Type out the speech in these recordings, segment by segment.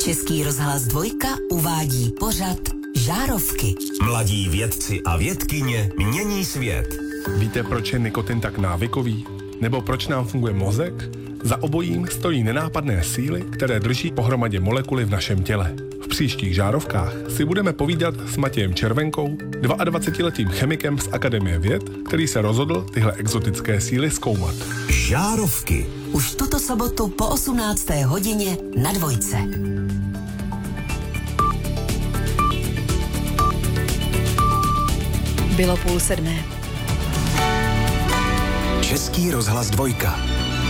Český rozhlas Dvojka uvádí pořad Žárovky. Mladí vědci a vědkyně mění svět. Víte, proč je nikotin tak návykový? Nebo proč nám funguje mozek? Za obojím stojí nenápadné síly, které drží pohromadě molekuly v našem těle. V příštích Žárovkách si budeme povídat s Matějem Červenkou, 22letým chemikem z Akademie věd, který se rozhodl tyhle exotické síly zkoumat. Žárovky. Už tuto sobotu po 18. hodině na Dvojce. Bylo 6:30. Český rozhlas Dvojka.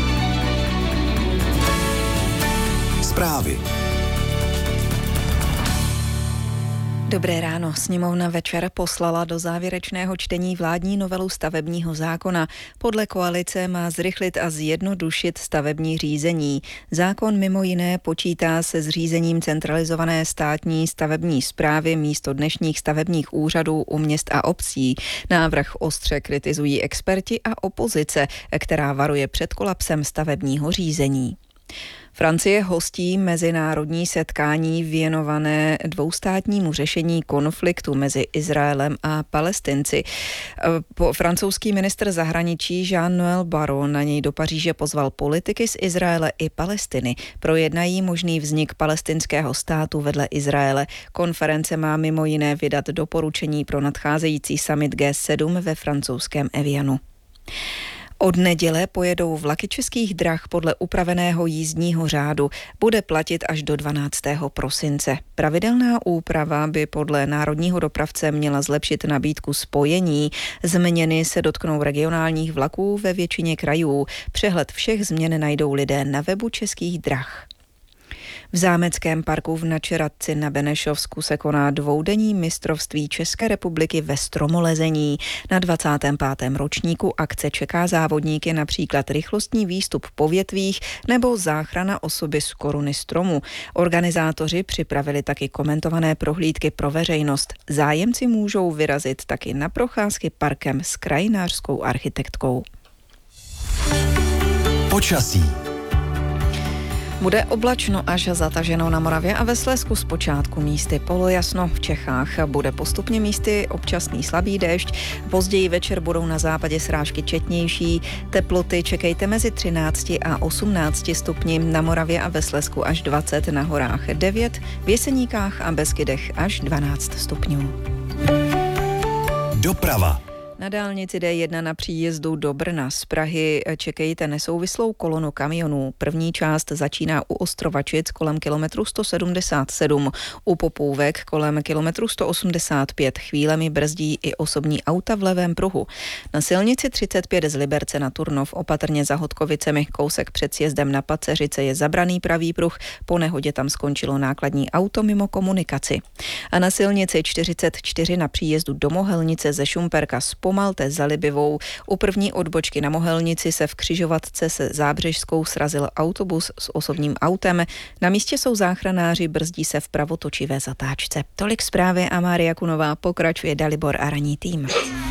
Zprávy. Dobré ráno. Sněmovna večer poslala do závěrečného čtení vládní novelu stavebního zákona. Podle koalice má zrychlit a zjednodušit stavební řízení. Zákon mimo jiné počítá se zřízením centralizované státní stavební správy místo dnešních stavebních úřadů u měst a obcí. Návrh ostře kritizují experti a opozice, která varuje před kolapsem stavebního řízení. Francie hostí mezinárodní setkání věnované dvoustátnímu řešení konfliktu mezi Izraelem a Palestinci. Francouzský ministr zahraničí Jean-Noël Barrot na něj do Paříže pozval politiky z Izraele i Palestiny. Projednají možný vznik palestinského státu vedle Izraele. Konference má mimo jiné vydat doporučení pro nadcházející summit G7 ve francouzském Evianu. Od neděle pojedou vlaky Českých drah podle upraveného jízdního řádu. Bude platit až do 12. prosince. Pravidelná úprava by podle národního dopravce měla zlepšit nabídku spojení. Změny se dotknou regionálních vlaků ve většině krajů. Přehled všech změn najdou lidé na webu Českých drah. V zámeckém parku v Načeradci na Benešovsku se koná dvoudenní mistrovství České republiky ve stromolezení. Na 25. ročníku akce čeká závodníky například rychlostní výstup po větvích nebo záchrana osoby z koruny stromu. Organizátoři připravili taky komentované prohlídky pro veřejnost. Zájemci můžou vyrazit taky na procházky parkem s krajinářskou architektkou. Počasí. Bude oblačno až zataženo na Moravě a ve Slezsku zpočátku místy polojasno. V Čechách bude postupně místy občasný slabý déšť. Později večer budou na západě srážky četnější. Teploty čekejte mezi 13 a 18 stupni. Na Moravě a ve Slezsku až 20, na horách 9, v Jeseníkách a Beskydech až 12 stupňů. Doprava. Na dálnici D1 na příjezdu do Brna z Prahy čekejte nesouvislou kolonu kamionů. První část začíná u Ostrovačic kolem kilometru 177, u Popůvek kolem kilometru 185. Chvílemi brzdí i osobní auta v levém pruhu. Na silnici 35 z Liberce na Turnov opatrně za Hodkovicemi, kousek před sjezdem na Paceřice je zabraný pravý pruh, po nehodě tam skončilo nákladní auto mimo komunikaci. A na silnici 44 na příjezdu do Mohelnice ze Šumperka Pomalte za Libivou. U první odbočky na Mohelnici se v křižovatce se Zábřežskou srazil autobus s osobním autem. Na místě jsou záchranáři, brzdí se v pravotočivé zatáčce. Tolik zprávy a Mária Kunová, pokračuje Dalibor a ranní tým.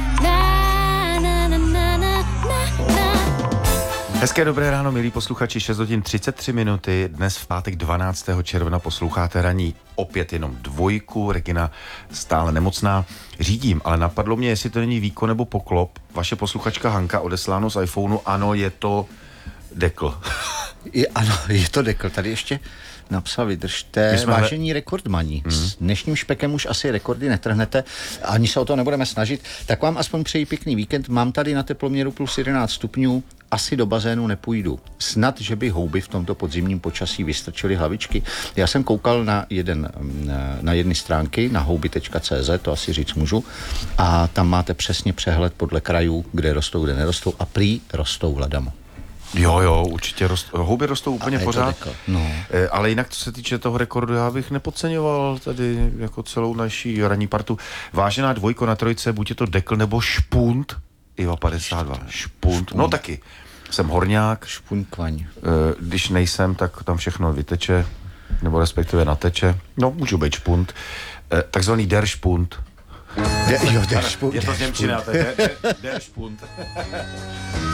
Hezké dobré ráno, milí posluchači, 6 hodin 33 minuty. Dnes v pátek 12. června posloucháte ranní opět jenom Dvojku. Regina stále nemocná. Řídím, ale napadlo mě, jestli to není výkon nebo poklop. Vaše posluchačka Hanka odesláno z iPhoneu, ano, je to dekl. Ano, je to dekl. Tady ještě napsal, vydržte, vážení rekordmaní. S dnešním špekem už asi rekordy netrhnete, ani se o to nebudeme snažit. Tak vám aspoň přeji pěkný víkend. Mám tady na teploměru plus 11 stupňů. Asi do bazénu nepůjdu. Snad, že by houby v tomto podzimním počasí vystrčily hlavičky. Já jsem koukal na jedny stránky, na houby.cz, to asi říct můžu, a tam máte přesně přehled podle krajů, kde rostou, kde nerostou, a prý rostou v Ladamu. Jo, určitě houby rostou úplně pořád. No. Ale jinak, co se týče toho rekordu, já bych nepodceňoval tady jako celou naší ranní partu. Vážená Dvojko na trojce, buď je to dekl nebo špunt. Iva 52. Špunt. No taky. Jsem horňák. Špunkvaň. Když nejsem, tak tam všechno vyteče, nebo respektive nateče. No, můžu být špunt. Takzvaný der špunt. Der špunt. Je to z němčiny, to je der špunt.